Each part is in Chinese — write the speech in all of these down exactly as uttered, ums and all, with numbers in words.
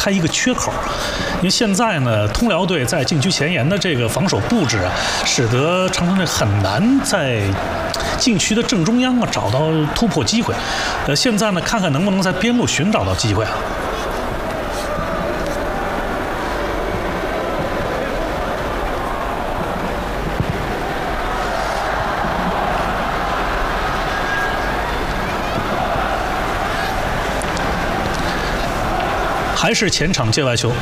开一个缺口，因为现在呢，通辽队在禁区前沿的这个防守布置啊，使得长春队很难在禁区的正中央啊找到突破机会。呃，现在呢，看看能不能在边路寻找到机会啊。还是前场界外球，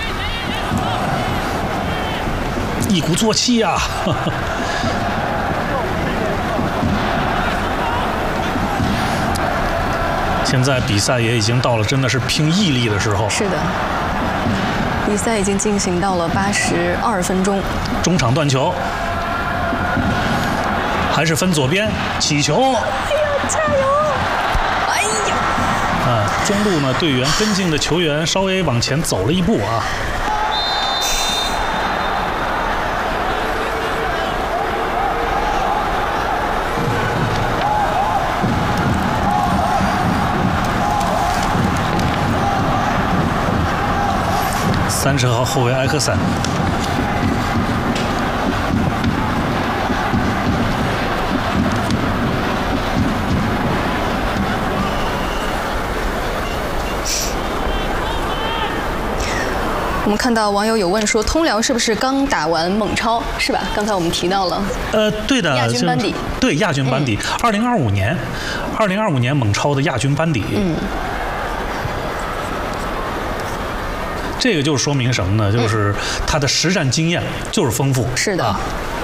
一鼓作气呀、啊！现在比赛也已经到了真的是拼毅力的时候。 是的，比赛已经进行到了八十二分钟。 中场断球，还是分左边起球。 哎呀，加油！哎呀！ 啊，中路呢，队员跟进的球员稍微往前走了一步啊。三十号后卫埃克森。 我们看到网友有问说，通辽是不是刚打完蒙超，是吧？刚才我们提到了。 呃，对的， 亚军班底。 对，亚军班底，二零二五年，二零二五年蒙超的亚军班底。嗯。这个就说明什么呢？就是他的实战经验就是丰富。 是的。啊